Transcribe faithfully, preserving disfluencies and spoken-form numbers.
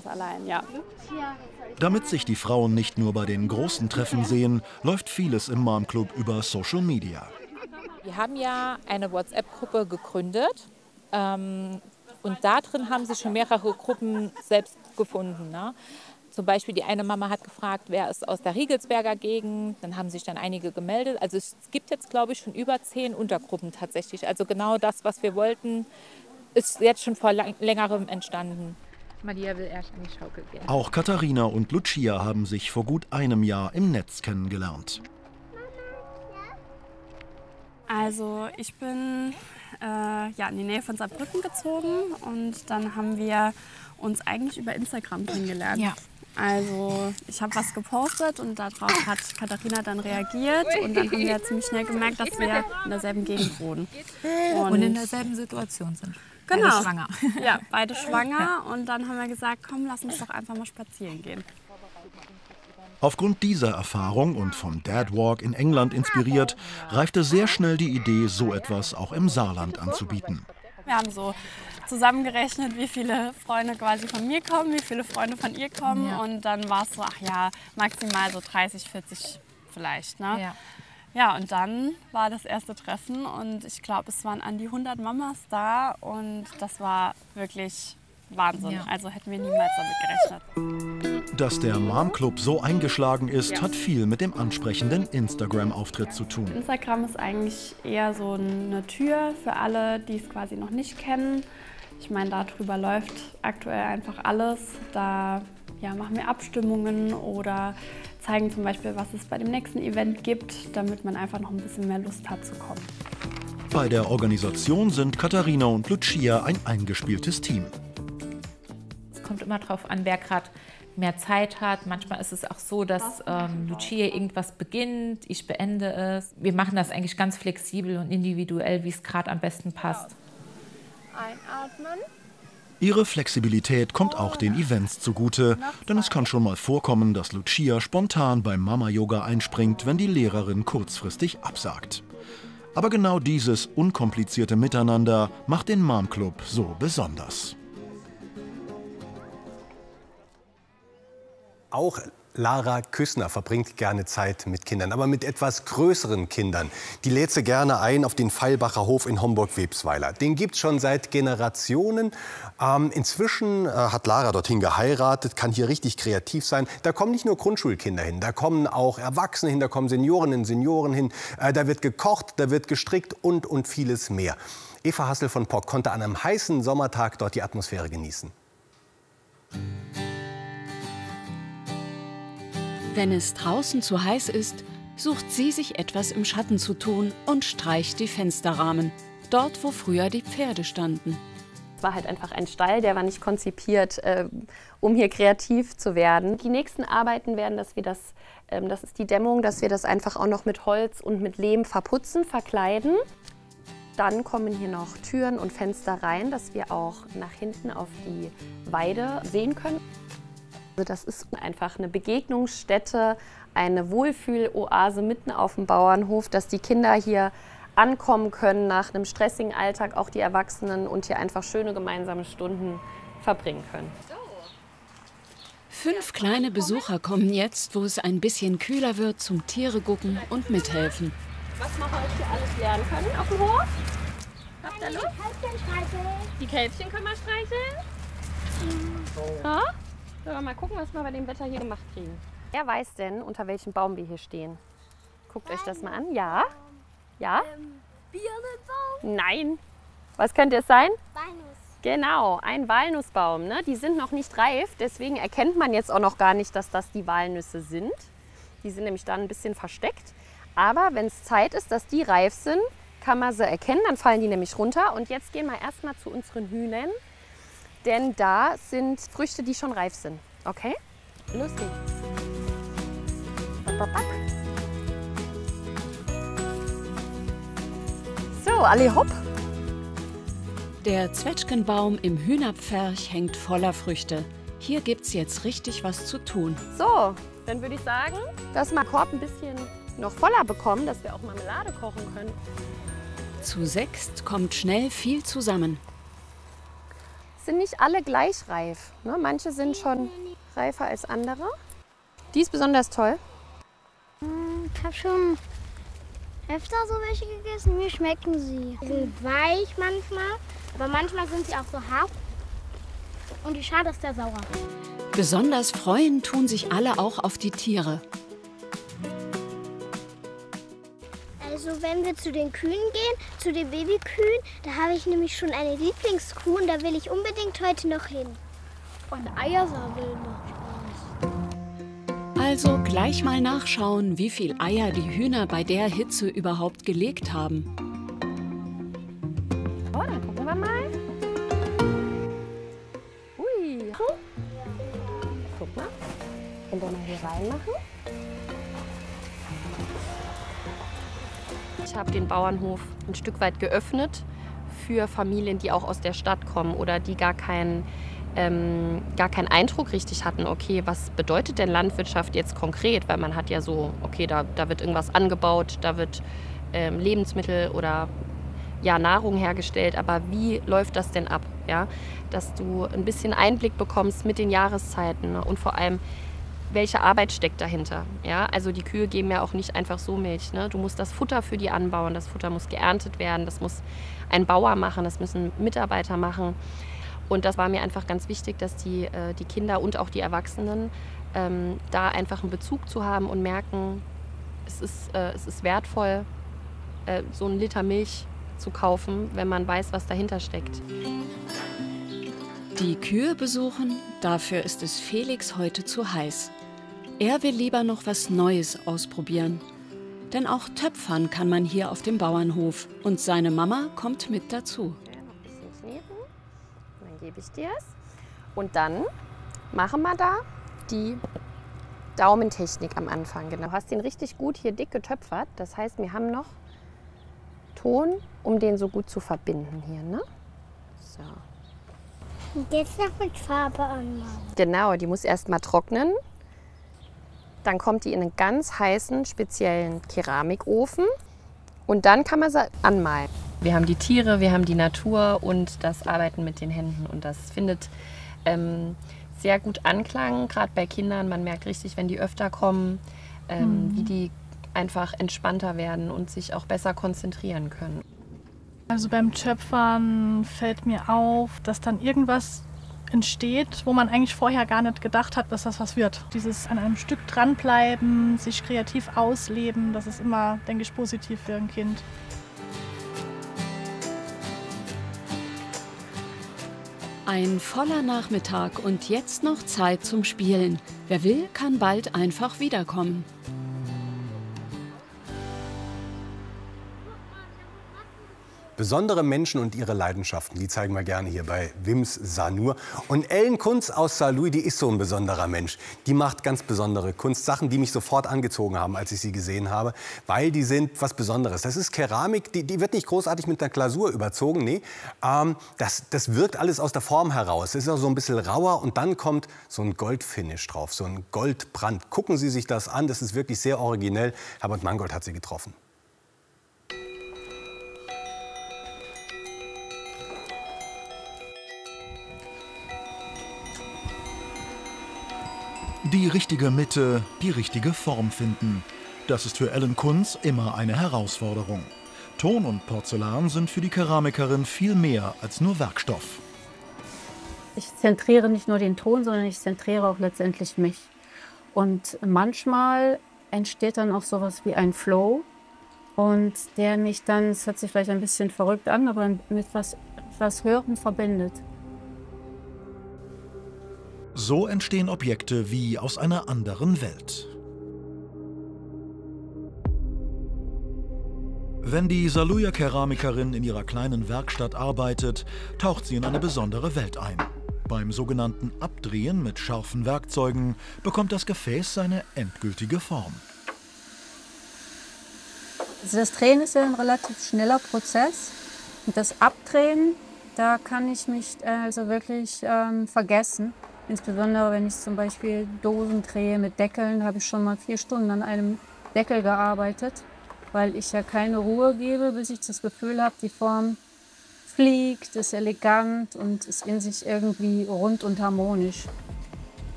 allein, ja. Damit sich die Frauen nicht nur bei den großen Treffen sehen, läuft vieles im Mom Club über Social Media. Wir haben ja eine WhatsApp-Gruppe gegründet ähm, und da drin haben sich schon mehrere Gruppen selbst gefunden. Ne? Zum Beispiel die eine Mama hat gefragt, wer ist aus der Riegelsberger Gegend. Dann haben sich dann einige gemeldet. Also es gibt jetzt, glaube ich, schon über zehn Untergruppen tatsächlich. Also genau das, was wir wollten, ist jetzt schon vor längerem entstanden. Maria will erst an die Schaukel gehen. Auch Katharina und Lucia haben sich vor gut einem Jahr im Netz kennengelernt. Also ich bin äh, ja, in die Nähe von Saarbrücken gezogen und dann haben wir uns eigentlich über Instagram kennengelernt. Ja. Also ich habe was gepostet und darauf hat Katharina dann reagiert und dann haben wir ziemlich schnell gemerkt, dass wir in derselben Gegend wohnen. Und, und in derselben Situation sind. Genau. Beide schwanger. Ja, beide schwanger und dann haben wir gesagt, komm, lass uns doch einfach mal spazieren gehen. Aufgrund dieser Erfahrung und vom Dad Walk in England inspiriert, reifte sehr schnell die Idee, so etwas auch im Saarland anzubieten. Wir haben so zusammengerechnet, wie viele Freunde quasi von mir kommen, wie viele Freunde von ihr kommen. Ja. Und dann war es so, ach ja, maximal so dreißig, vierzig vielleicht. Ne? Ja. Ja, und dann war das erste Treffen und ich glaube, es waren an die hundert Mamas da und das war wirklich Wahnsinn. Ja. Also hätten wir niemals damit gerechnet. Dass der Mom Club so eingeschlagen ist, ja. hat viel mit dem ansprechenden Instagram-Auftritt zu tun. Instagram ist eigentlich eher so eine Tür für alle, die es quasi noch nicht kennen. Ich meine, darüber läuft aktuell einfach alles. Da ja, machen wir Abstimmungen oder zeigen zum Beispiel, was es bei dem nächsten Event gibt, damit man einfach noch ein bisschen mehr Lust hat zu kommen. Bei der Organisation sind Katharina und Lucia ein eingespieltes Team. Es kommt immer darauf an, wer gerade mehr Zeit hat. Manchmal ist es auch so, dass ähm, Lucia irgendwas beginnt, ich beende es. Wir machen das eigentlich ganz flexibel und individuell, wie es gerade am besten passt. Einatmen. Ihre Flexibilität kommt auch den Events zugute, denn es kann schon mal vorkommen, dass Lucia spontan beim Mama-Yoga einspringt, wenn die Lehrerin kurzfristig absagt. Aber genau dieses unkomplizierte Miteinander macht den Mom Club so besonders. Auch Lara Küssner verbringt gerne Zeit mit Kindern, aber mit etwas größeren Kindern. Die lädt sie gerne ein auf den Feilbacher Hof in Homburg-Websweiler. Den gibt es schon seit Generationen. Ähm, inzwischen äh, hat Lara dorthin geheiratet, kann hier richtig kreativ sein. Da kommen nicht nur Grundschulkinder hin, da kommen auch Erwachsene hin, da kommen Seniorinnen und Senioren hin. Äh, da wird gekocht, da wird gestrickt und, und vieles mehr. Eva Hassel von Pock konnte an einem heißen Sommertag dort die Atmosphäre genießen. Wenn es draußen zu heiß ist, sucht sie sich etwas im Schatten zu tun und streicht die Fensterrahmen, dort wo früher die Pferde standen. Es war halt einfach ein Stall, der war nicht konzipiert, äh, um hier kreativ zu werden. Die nächsten Arbeiten werden, dass wir das, ähm, das ist die Dämmung, dass wir das einfach auch noch mit Holz und mit Lehm verputzen, verkleiden. Dann kommen hier noch Türen und Fenster rein, dass wir auch nach hinten auf die Weide sehen können. Das ist einfach eine Begegnungsstätte, eine Wohlfühloase mitten auf dem Bauernhof, dass die Kinder hier ankommen können nach einem stressigen Alltag, auch die Erwachsenen, und hier einfach schöne gemeinsame Stunden verbringen können. Fünf kleine Besucher kommen jetzt, wo es ein bisschen kühler wird, zum Tiere gucken und mithelfen. Was wir heute hier alles lernen können auf dem Hof? Habt ihr Lust? Die Kälbchen können wir streicheln. Ja? Sollen wir mal gucken, was wir bei dem Wetter hier gemacht kriegen. Wer weiß denn, unter welchem Baum wir hier stehen? Guckt euch das mal an. Ja? Ja? Ähm, Birnenbaum? Nein. Was könnte es sein? Walnuss. Genau, ein Walnussbaum. Ne? Die sind noch nicht reif, deswegen erkennt man jetzt auch noch gar nicht, dass das die Walnüsse sind. Die sind nämlich dann ein bisschen versteckt. Aber wenn es Zeit ist, dass die reif sind, kann man sie erkennen. Dann fallen die nämlich runter. Und jetzt gehen wir erstmal zu unseren Hühnern. Denn da sind Früchte, die schon reif sind. Okay? Los geht's. So, alle hopp. Der Zwetschgenbaum im Hühnerpferch hängt voller Früchte. Hier gibt's jetzt richtig was zu tun. So, dann würde ich sagen, dass wir den Korb ein bisschen noch voller bekommen, dass wir auch Marmelade kochen können. Zu sechst kommt schnell viel zusammen. sind nicht alle gleich reif. Ne? Manche sind schon reifer als andere. Die ist besonders toll. Ich habe schon öfter so welche gegessen. Mir schmecken sie. Sie sind weich manchmal, aber manchmal sind sie auch so hart. Und die Schale ist sehr sauer. Besonders freuen tun sich alle auch auf die Tiere. Also wenn wir zu den Kühen gehen, zu den Babykühen, da habe ich nämlich schon eine Lieblingskuh und da will ich unbedingt heute noch hin. Und Eier sammeln noch Spaß. Also gleich mal nachschauen, wie viel Eier die Hühner bei der Hitze überhaupt gelegt haben. Oh, dann gucken wir mal. Ui. Guck mal. Können wir mal hier reinmachen? Ich habe den Bauernhof ein Stück weit geöffnet für Familien, die auch aus der Stadt kommen oder die gar keinen, ähm, gar keinen Eindruck richtig hatten, okay, was bedeutet denn Landwirtschaft jetzt konkret? Weil man hat ja so, okay, da, da wird irgendwas angebaut, da wird ähm, Lebensmittel oder ja, Nahrung hergestellt, aber wie läuft das denn ab? Ja? Dass du ein bisschen Einblick bekommst mit den Jahreszeiten, ne? Und vor allem, welche Arbeit steckt dahinter? Ja, also die Kühe geben ja auch nicht einfach so Milch. Ne? Du musst das Futter für die anbauen, das Futter muss geerntet werden, das muss ein Bauer machen, das müssen Mitarbeiter machen. Und das war mir einfach ganz wichtig, dass die, äh, die Kinder und auch die Erwachsenen ähm, da einfach einen Bezug zu haben und merken, es ist, äh, es ist wertvoll, äh, so einen Liter Milch zu kaufen, wenn man weiß, was dahinter steckt. Die Kühe besuchen, dafür ist es Felix heute zu heiß. Er will lieber noch was Neues ausprobieren. Denn auch töpfern kann man hier auf dem Bauernhof. Und seine Mama kommt mit dazu. Ja, noch ein bisschen kneten. Dann gebe ich dir es. Und dann machen wir da die Daumentechnik am Anfang. Genau. Du hast den richtig gut hier dick getöpfert. Das heißt, wir haben noch Ton, um den so gut zu verbinden hier. Ne? So. Und jetzt noch mit Farbe anmalen. Genau, die muss erst mal trocknen. Dann kommt die in einen ganz heißen, speziellen Keramikofen. Und dann kann man sie anmalen. Wir haben die Tiere, wir haben die Natur und das Arbeiten mit den Händen. Und das findet ähm, sehr gut Anklang, gerade bei Kindern. Man merkt richtig, wenn die öfter kommen, ähm, mhm. wie die einfach entspannter werden und sich auch besser konzentrieren können. Also beim Töpfern fällt mir auf, dass dann irgendwas entsteht, wo man eigentlich vorher gar nicht gedacht hat, dass das was wird. Dieses an einem Stück dranbleiben, sich kreativ ausleben, das ist immer, denke ich, positiv für ein Kind. Ein voller Nachmittag und jetzt noch Zeit zum Spielen. Wer will, kann bald einfach wiederkommen. Besondere Menschen und ihre Leidenschaften, die zeigen wir gerne hier bei Wim's Sanur. Und Ellen Kunz aus Saarlouis, die ist so ein besonderer Mensch. Die macht ganz besondere Kunst, Sachen, die mich sofort angezogen haben, als ich sie gesehen habe, weil die sind was Besonderes. Das ist Keramik, die, die wird nicht großartig mit einer Glasur überzogen, nee. Ähm, das, das wirkt alles aus der Form heraus. Es ist auch so ein bisschen rauer und dann kommt so ein Goldfinish drauf, so ein Goldbrand. Gucken Sie sich das an, das ist wirklich sehr originell. Herbert Mangold hat sie getroffen. Die richtige Mitte, die richtige Form finden. Das ist für Ellen Kunz immer eine Herausforderung. Ton und Porzellan sind für die Keramikerin viel mehr als nur Werkstoff. Ich zentriere nicht nur den Ton, sondern ich zentriere auch letztendlich mich. Und manchmal entsteht dann auch sowas wie ein Flow. Und der mich dann, es hört sich vielleicht ein bisschen verrückt an, aber mit was, was Hören verbindet. So entstehen Objekte wie aus einer anderen Welt. Wenn die Saarlouier Keramikerin in ihrer kleinen Werkstatt arbeitet, taucht sie in eine besondere Welt ein. Beim sogenannten Abdrehen mit scharfen Werkzeugen bekommt das Gefäß seine endgültige Form. Also das Drehen ist ja ein relativ schneller Prozess. Und das Abdrehen, da kann ich mich also wirklich ähm, vergessen. Insbesondere wenn ich zum Beispiel Dosen drehe mit Deckeln, habe ich schon mal vier Stunden an einem Deckel gearbeitet, weil ich ja keine Ruhe gebe, bis ich das Gefühl habe, die Form fliegt, ist elegant und ist in sich irgendwie rund und harmonisch.